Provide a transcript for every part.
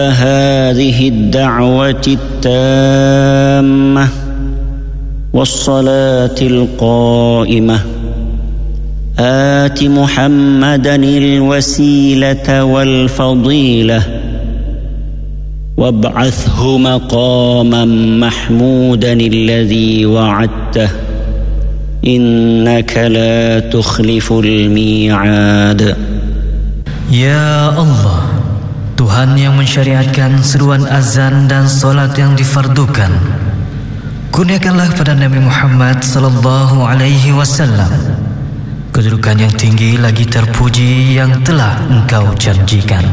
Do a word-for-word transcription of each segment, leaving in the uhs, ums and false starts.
هذه الدعوة التامة والصلاة القائمة آت محمدا الوسيلة والفضيلة وابعثه مقاما محمودا الذي وعدته إنك لا تخلف الميعاد. Ya Allah, Tuhan yang mensyariatkan seruan azan dan solat yang difardukan, kurniakanlah kepada Nabi Muhammad sallallahu alaihi wasallam kedudukan yang tinggi lagi terpuji yang telah Engkau janjikan.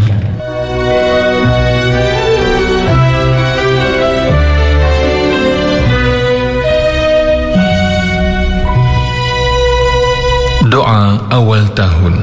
Doa awal tahun.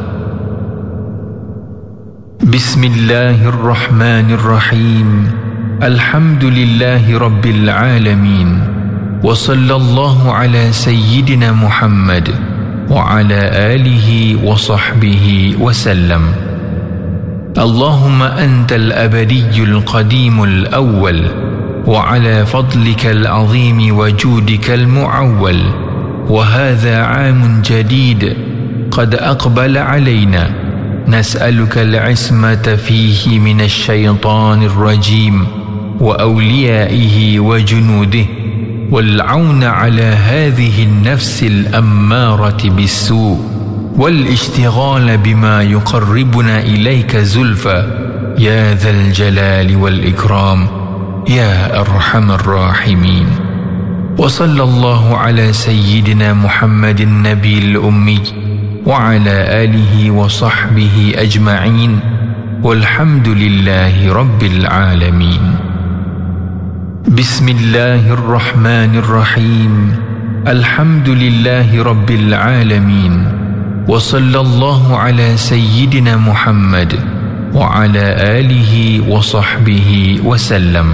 Bismillahirrahmanirrahim. Alhamdulillahi rabbil alamin. Wa sallallahu ala sayyidina Muhammad wa ala alihi wa sahbihi wa sallam. Allahumma antal abadiyyul qadimul awwal wa ala fadlikal azimi wa judikal mu'awwal. وهذا عام جديد قد أقبل علينا نسألك العصمة فيه من الشيطان الرجيم وأوليائه وجنوده والعون على هذه النفس الأمارة بالسوء والاشتغال بما يقربنا إليك زلفى يا ذا الجلال والإكرام يا أرحم الراحمين. وصلى الله على سيدنا محمد النبي الأمي وعلى آله وصحبه أجمعين والحمد لله رب العالمين. بسم الله الرحمن الرحيم. الحمد لله رب العالمين. وصلى الله على سيدنا محمد وعلى آله وصحبه وسلم.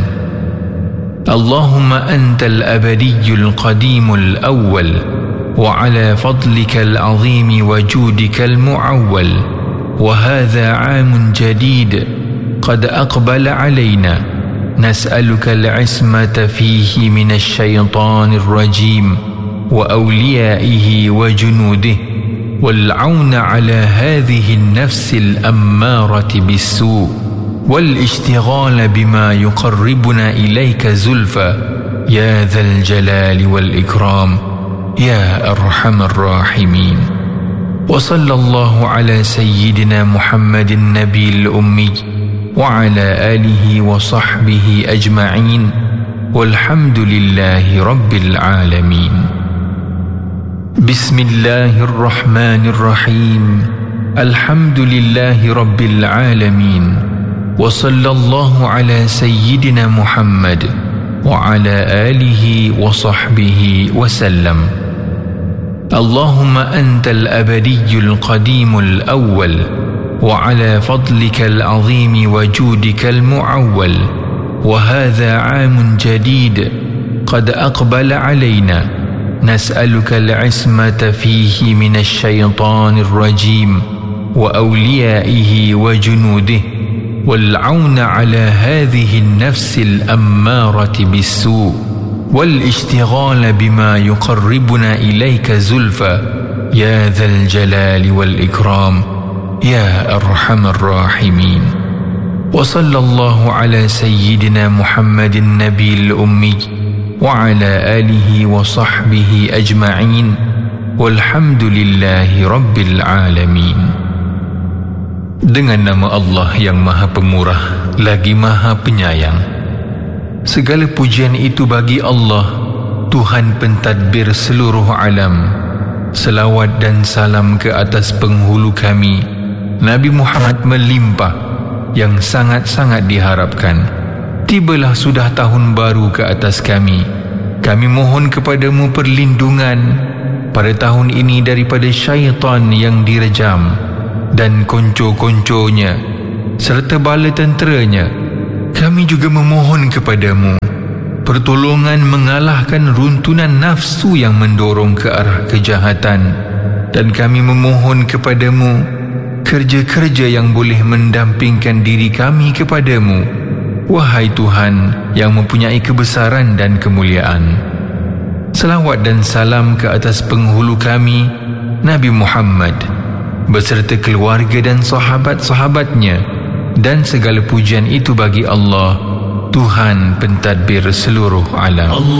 اللهم أنت الأبدي القديم الأول وعلى فضلك العظيم وجودك المعول وهذا عام جديد قد أقبل علينا نسألك العصمة فيه من الشيطان الرجيم وأوليائه وجنوده والعون على هذه النفس الأمارة بالسوء والاشتغال بما يقربنا إليك زلفى يا ذا الجلال والإكرام يا أرحم الراحمين. وصلى الله على سيدنا محمد النبي الأمي وعلى آله وصحبه أجمعين والحمد لله رب العالمين. بسم الله الرحمن الرحيم. الحمد لله رب العالمين. وصلى الله على سيدنا محمد وعلى آله وصحبه وسلم. اللهم أنت الأبدي القديم الأول وعلى فضلك العظيم وجودك المعول وهذا عام جديد قد أقبل علينا نسألك العصمة فيه من الشيطان الرجيم وأوليائه وجنوده والعون على هذه النفس الأمارة بالسوء والاشتغال بما يقربنا إليك زلفى يا ذا الجلال والإكرام يا أرحم الراحمين. وصلى الله على سيدنا محمد النبي الأمي وعلى آله وصحبه أجمعين والحمد لله رب العالمين. Dengan nama Allah yang Maha Pemurah lagi Maha Penyayang. Segala pujian itu bagi Allah, Tuhan pentadbir seluruh alam. Selawat dan salam ke atas penghulu kami, Nabi Muhammad melimpah yang sangat-sangat diharapkan. Tibalah sudah tahun baru ke atas kami. Kami mohon kepadamu perlindungan pada tahun ini daripada syaitan yang direjam dan konco-konconya serta bala tenteranya. Kami juga memohon kepadamu pertolongan mengalahkan runtunan nafsu yang mendorong ke arah kejahatan, dan kami memohon kepadamu kerja-kerja yang boleh mendampingkan diri kami kepadamu wahai Tuhan yang mempunyai kebesaran dan kemuliaan. Salawat dan salam ke atas penghulu kami, Nabi Muhammad, beserta keluarga dan sahabat-sahabatnya, dan segala pujian itu bagi Allah, Tuhan pentadbir seluruh alam.